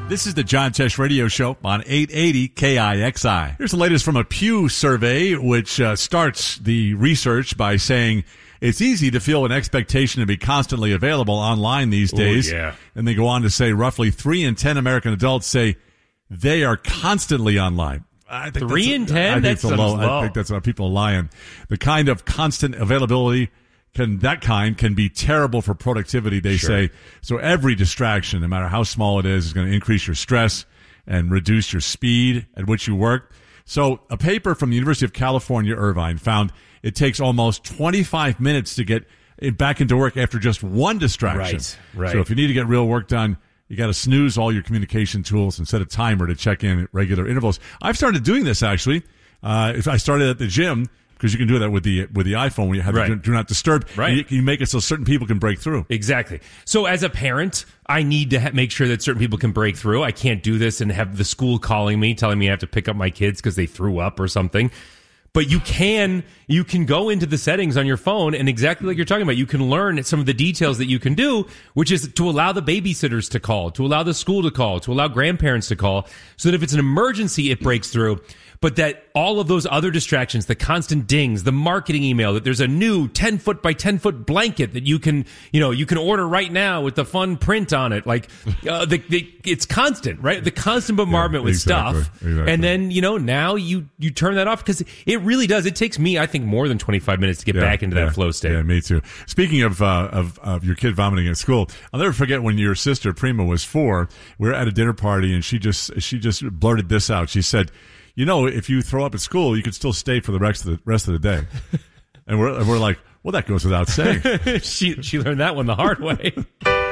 This is the John Tesh Radio Show on 880 KIXI. Here's the latest from a Pew survey, which starts the research by saying it's easy to feel an expectation to be constantly available online these days. Ooh, yeah. And they go on to say roughly 3 in 10 American adults say they are constantly online. I think 3 in 10? I think I think that's how people are lying. The kind of constant availability can be terrible for productivity, they say. So every distraction, no matter how small it is going to increase your stress and reduce your speed at which you work. So a paper from the University of California, Irvine, found it takes almost 25 minutes to get back into work after just one distraction. Right. So if you need to get real work done, you got to snooze all your communication tools and set a timer to check in at regular intervals. I've started doing this, actually. If I started at the gym, because you can do that with the iPhone when you have the do not disturb. Right. You make it so certain people can break through. Exactly. So as a parent, I need to make sure that certain people can break through. I can't do this and have the school calling me, telling me I have to pick up my kids because they threw up or something. But you can go into the settings on your phone, and exactly like you're talking about, you can learn some of the details that you can do, which is to allow the babysitters to call, to allow the school to call, to allow grandparents to call, so that if it's an emergency, it breaks through. But that all of those other distractions, the constant dings, the marketing email, that there's a new 10-foot by 10-foot blanket that you can order right now with the fun print on it. Like, it's constant, right? The constant bombardment with stuff. Exactly. And then, now you turn that off, because it really does. It takes me, I think, more than 25 minutes to get back into that flow state. Yeah, me too. Speaking of your kid vomiting at school, I'll never forget when your sister, Prima, was 4. We were at a dinner party, and she just blurted this out. She said, if you throw up at school, you could still stay for the rest of the day. And we're like, well, that goes without saying. She learned that one the hard way.